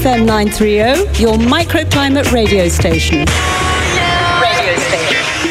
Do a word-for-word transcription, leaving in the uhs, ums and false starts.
F M nine thirty, your microclimate radio station. Yeah.